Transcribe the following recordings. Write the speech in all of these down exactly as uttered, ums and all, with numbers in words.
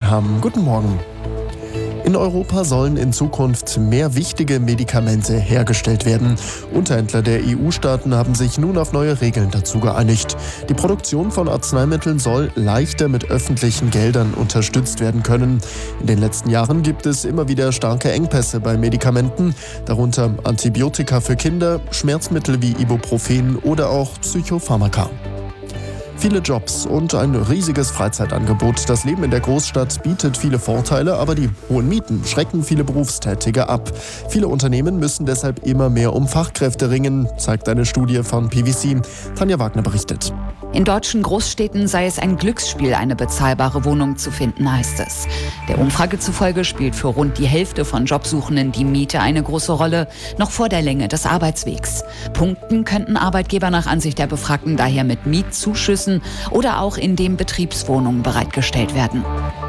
Buckingham. Guten Morgen. In Europa sollen in Zukunft mehr wichtige Medikamente hergestellt werden. Unterhändler der E U-Staaten haben sich nun auf neue Regeln dazu geeinigt. Die Produktion von Arzneimitteln soll leichter mit öffentlichen Geldern unterstützt werden können. In den letzten Jahren gibt es immer wieder starke Engpässe bei Medikamenten, darunter Antibiotika für Kinder, Schmerzmittel wie Ibuprofen oder auch Psychopharmaka. Viele Jobs und ein riesiges Freizeitangebot. Das Leben in der Großstadt bietet viele Vorteile, aber die hohen Mieten schrecken viele Berufstätige ab. Viele Unternehmen müssen deshalb immer mehr um Fachkräfte ringen, zeigt eine Studie von P W C. Tanja Wagner berichtet. In deutschen Großstädten sei es ein Glücksspiel, eine bezahlbare Wohnung zu finden, heißt es. Der Umfrage zufolge spielt für rund die Hälfte von Jobsuchenden die Miete eine große Rolle, noch vor der Länge des Arbeitswegs. Punkten könnten Arbeitgeber nach Ansicht der Befragten daher mit Mietzuschüssen oder auch indem Betriebswohnungen bereitgestellt werden.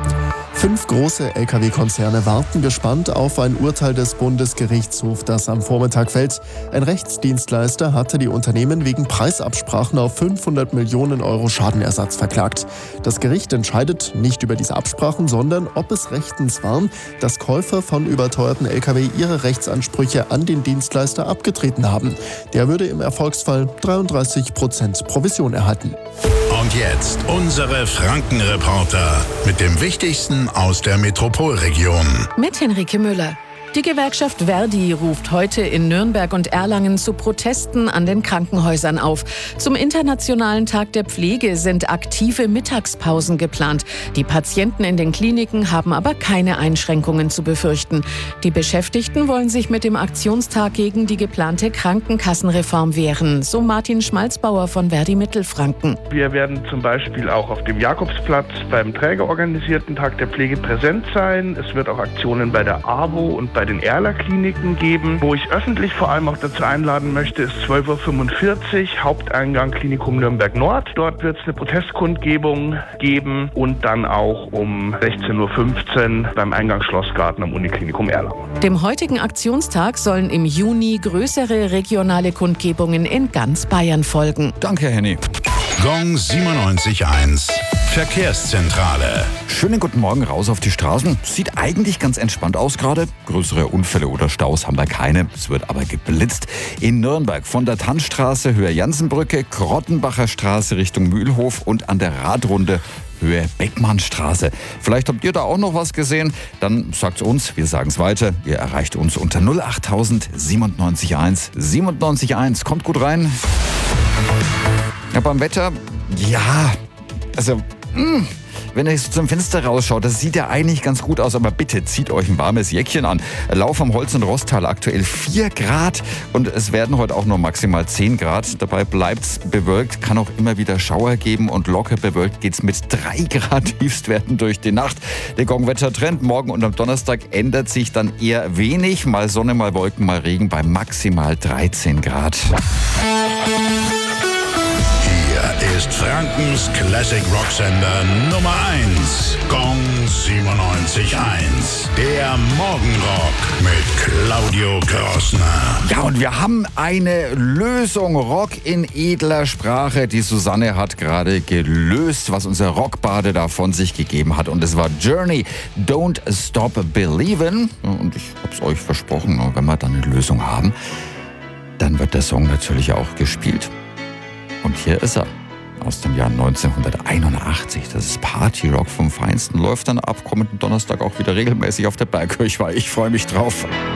Fünf große L K W-Konzerne warten gespannt auf ein Urteil des Bundesgerichtshofs, das am Vormittag fällt. Ein Rechtsdienstleister hatte die Unternehmen wegen Preisabsprachen auf fünfhundert Millionen Euro Schadenersatz verklagt. Das Gericht entscheidet nicht über diese Absprachen, sondern ob es rechtens war, dass Käufer von überteuerten L K W ihre Rechtsansprüche an den Dienstleister abgetreten haben. Der würde im Erfolgsfall dreiunddreißig Prozent Provision erhalten. Und jetzt unsere Franken-Reporter mit dem Wichtigsten aus der Metropolregion. Mit Henrike Müller. Die Gewerkschaft Verdi ruft heute in Nürnberg und Erlangen zu Protesten an den Krankenhäusern auf. Zum Internationalen Tag der Pflege sind aktive Mittagspausen geplant. Die Patienten in den Kliniken haben aber keine Einschränkungen zu befürchten. Die Beschäftigten wollen sich mit dem Aktionstag gegen die geplante Krankenkassenreform wehren, so Martin Schmalzbauer von Verdi Mittelfranken. Wir werden zum Beispiel auch auf dem Jakobsplatz beim trägerorganisierten Tag der Pflege präsent sein. Es wird auch Aktionen bei der AWO und bei bei den Erler-Kliniken geben. Wo ich öffentlich vor allem auch dazu einladen möchte, ist zwölf Uhr fünfundvierzig, Haupteingang Klinikum Nürnberg Nord. Dort wird es eine Protestkundgebung geben und dann auch um sechzehn Uhr fünfzehn beim Eingang Schlossgarten am Uniklinikum Erlangen. Dem heutigen Aktionstag sollen im Juni größere regionale Kundgebungen in ganz Bayern folgen. Danke, Henny. Gong siebenundneunzig Komma eins. Verkehrszentrale. Schönen guten Morgen raus auf die Straßen. Sieht eigentlich ganz entspannt aus gerade. Größere Unfälle oder Staus haben wir keine. Es wird aber geblitzt. In Nürnberg von der Tannstraße Höhe Jansenbrücke, Krottenbacher Straße Richtung Mühlhof und an der Radrunde Höhe Beckmannstraße. Vielleicht habt ihr da auch noch was gesehen? Dann sagt's uns, wir sagen's weiter. Ihr erreicht uns unter null acht null null siebenundneunzig eins siebenundneunzig eins. Kommt gut rein. Ja, beim Wetter, ja, also, mh, wenn ihr so zum Fenster rausschaut, das sieht ja eigentlich ganz gut aus, aber bitte zieht euch ein warmes Jäckchen an. Lauf am Holz- und Rosttal aktuell vier Grad und es werden heute auch nur maximal zehn Grad. Dabei bleibt's bewölkt, kann auch immer wieder Schauer geben und locker bewölkt geht's mit drei Grad Tiefstwerten durch die Nacht. Der Gong-Wettertrend morgen und am Donnerstag ändert sich dann eher wenig. Mal Sonne, mal Wolken, mal Regen bei maximal dreizehn Grad. Ist Frankens Classic Rocksender Nummer eins. Gong siebenundneunzig Komma eins. Der Morgenrock mit Claudio Krossner. Ja, und wir haben eine Lösung. Rock in edler Sprache. Die Susanne hat gerade gelöst, was unser Rockbade da von sich gegeben hat. Und es war Journey, Don't Stop Believin'. Und ich hab's euch versprochen, wenn wir dann eine Lösung haben, dann wird der Song natürlich auch gespielt. Und hier ist er. Aus dem Jahr neunzehnhunderteinundachtzig. Das ist Partyrock vom Feinsten. Läuft dann ab kommenden Donnerstag auch wieder regelmäßig auf der Berghöchweih. Ich freue mich drauf.